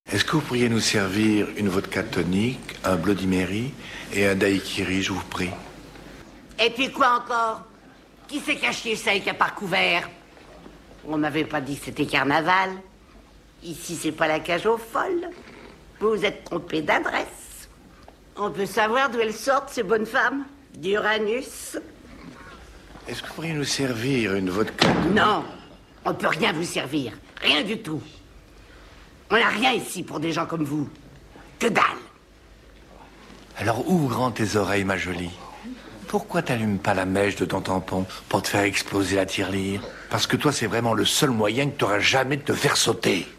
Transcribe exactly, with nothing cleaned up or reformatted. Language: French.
Est-ce que vous pourriez nous servir une vodka tonique, un Bloody Mary et un daiquiri, je vous prie? Et puis quoi encore? Qui s'est caché ça avec un par couvert? On m'avait pas dit que c'était carnaval. Ici, c'est pas la cage aux folles. Vous vous êtes trompé d'adresse. On peut savoir d'où elles sortent, ces bonnes femmes? D'Uranus. Est-ce que vous pourriez nous servir une vodka? Non, on peut rien vous servir. Rien du tout. On n'a rien ici pour des gens comme vous. Que dalle. Alors ouvre grand tes oreilles, ma jolie. Pourquoi t'allumes pas la mèche de ton tampon pour te faire exploser la tirelire? Parce que toi, c'est vraiment le seul moyen que t'auras jamais de te faire sauter.